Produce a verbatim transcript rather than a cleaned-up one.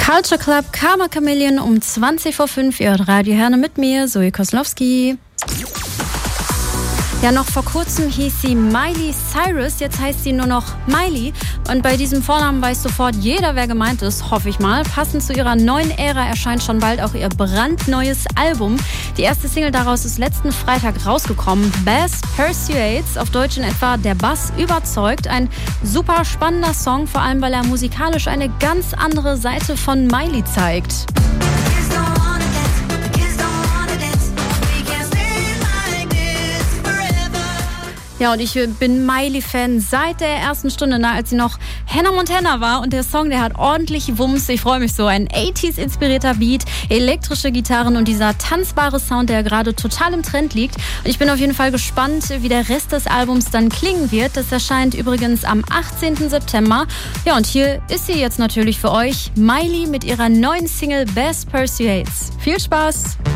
Culture Club Karma Chameleon um zwanzig vor fünf, ihr hört Radio Herne mit mir, Zoe Koslowski. Ja, noch vor kurzem hieß sie Miley Cyrus, jetzt heißt sie nur noch Miley. Und bei diesem Vornamen weiß sofort jeder, wer gemeint ist, hoffe ich mal. Passend zu ihrer neuen Ära erscheint schon bald auch ihr brandneues Album. Die erste Single daraus ist letzten Freitag rausgekommen. Bass Persuades, auf Deutsch in etwa Der Bass überzeugt. Ein super spannender Song, vor allem weil er musikalisch eine ganz andere Seite von Miley zeigt. Ja, und ich bin Miley-Fan seit der ersten Stunde, na, als sie noch Hannah Montana war. Und der Song, der hat ordentlich Wumms. Ich freue mich so. Ein achtziger-inspirierter Beat, elektrische Gitarren und dieser tanzbare Sound, der gerade total im Trend liegt. Und ich bin auf jeden Fall gespannt, wie der Rest des Albums dann klingen wird. Das erscheint übrigens am achtzehnten September. Ja, und hier ist sie jetzt natürlich für euch. Miley mit ihrer neuen Single Bass Persuades. Viel Spaß!